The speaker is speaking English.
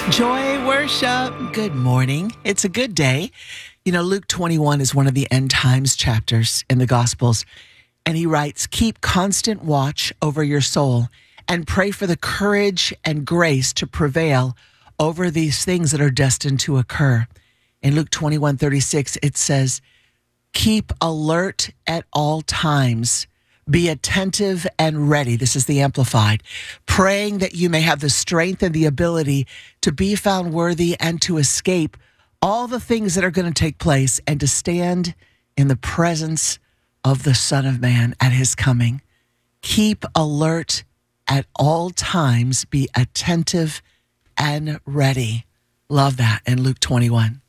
Joy worship. Good morning. It's a good day. You know, Luke 21 is one of the end times chapters in the Gospels. And he writes, keep constant watch over your soul and pray for the courage and grace to prevail over these things that are destined to occur. In Luke 21:36, it says, keep alert at all times. Be attentive and ready. This is the Amplified. Praying that you may have the strength and the ability to be found worthy and to escape all the things that are going to take place and to stand in the presence of the Son of Man at his coming. Keep alert at all times. Be attentive and ready. Love that in Luke 21.